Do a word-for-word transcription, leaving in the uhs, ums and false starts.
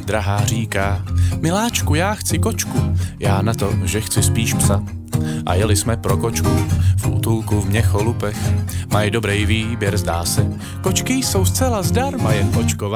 drahá říká: miláčku, já chci kočku, já na to, že chci spíš psa. A jeli jsme pro kočku v útulku v Měcholupech. Mají dobrý výběr, zdá se, kočky jsou zcela zdarma, jen očkova